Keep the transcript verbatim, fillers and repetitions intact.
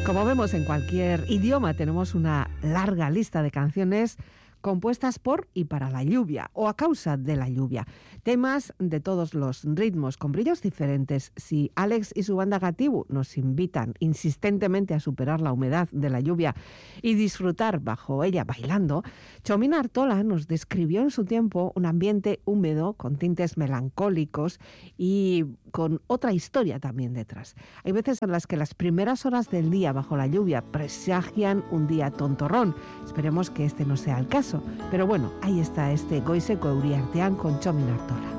Como vemos, en cualquier idioma tenemos una larga lista de canciones compuestas por y para la lluvia o a causa de la lluvia. Temas de todos los ritmos, con brillos diferentes. Si Alex y su banda Gatibu nos invitan insistentemente a superar la humedad de la lluvia y disfrutar bajo ella bailando, Txomin Artola nos describió en su tiempo un ambiente húmedo con tintes melancólicos y con otra historia también detrás. Hay veces en las que las primeras horas del día bajo la lluvia presagian un día tontorrón. Esperemos que este no sea el caso. Pero bueno, ahí está este Goizeko Euri Artean con Txomin Artola.